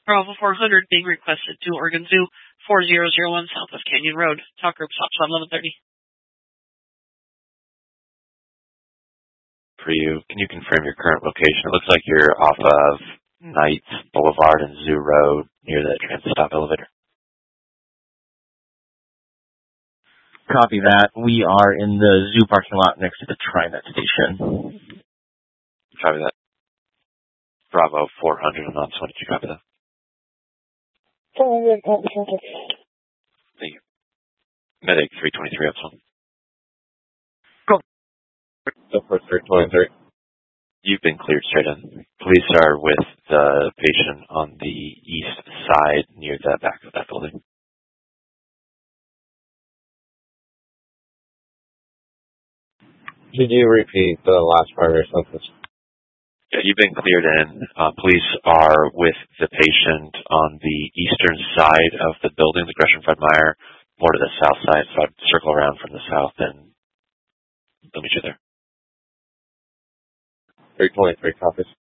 Bravo 400 being requested to Oregon Zoo, 4001 south of Canyon Road. Talk group stops on 11:30. For you, can you confirm your current location? It looks like you're off of Knights Boulevard and Zoo Road near the transit stop elevator. Copy that. We are in the zoo parking lot next to the TriMet station. Copy that. Bravo 400 on Ops 1. Did you copy that? 400, Thank you. Medic 323 Ops 1. So for 323. You've been cleared straight in. Police are with the patient on the east side near the back of that building. Did you repeat the last part of your sentence? Yeah, you've been cleared in. Police are with the patient on the eastern side of the building, the Gresham Fred Meyer, more to the south side, so I'd circle around from the south and they'll meet you there. 323 copies.